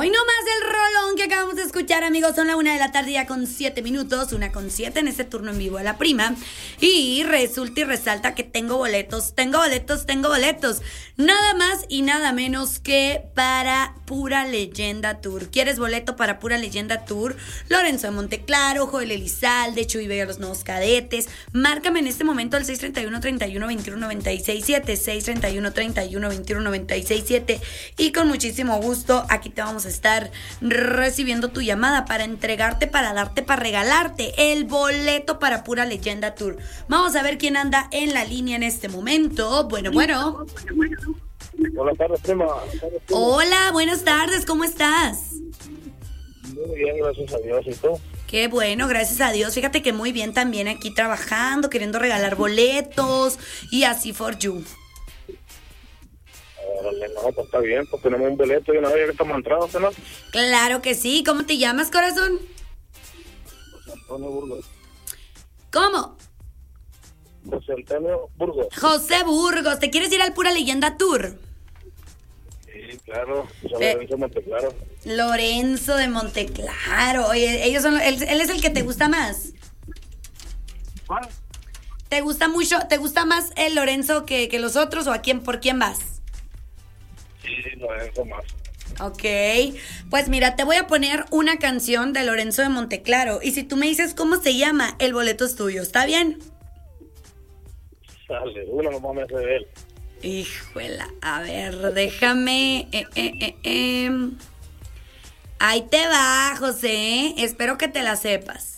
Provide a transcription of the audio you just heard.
Hoy no más el rolón que acabamos de escuchar, amigos. Son la 1:00 ya con 7 minutos, 1:07 en este turno en vivo de La Prima. Y resulta y resalta que tengo boletos. Nada más y nada menos que para Pura Leyenda Tour. ¿Quieres boleto para Pura Leyenda Tour? Lorenzo de Monteclaro, Joel Elizalde, Chuy Vega, los nuevos cadetes. Márcame en este momento al 631-31-21-96-7, 631-31-21-96-7. Y con muchísimo gusto aquí te vamos a estar recibiendo tu llamada para entregarte, para darte, para regalarte el boleto para Pura Leyenda Tour. Vamos a ver quién anda en la línea en este momento. Bueno. Buenas tardes, prima. Hola, buenas tardes, ¿cómo estás? Muy bien, gracias a Dios. ¿Y tú? Qué bueno, gracias a Dios. Fíjate que muy bien también aquí trabajando, queriendo regalar boletos y así for you. No, pues está bien, pues tenemos un boleto y una vez que estamos entrados, ¿no? Claro que sí. ¿Cómo te llamas, corazón? Antonio Burgos. ¿Cómo? José Antonio Burgos. José Burgos. ¿Te quieres ir al Pura Leyenda Tour? Sí, claro. Lorenzo Monteclaro. Lorenzo de Monteclaro. Oye, ellos son, él es el que te gusta más. ¿Cuál? ¿Te gusta más el Lorenzo que los otros o por quién vas? Sí, Lorenzo más. Ok, pues mira, te voy a poner una canción de Lorenzo de Monteclaro y si tú me dices cómo se llama, el boleto es tuyo, ¿está bien? Sale, uno nomás me hace de él. Híjuela, a ver, déjame... Ahí te va, José, espero que te la sepas.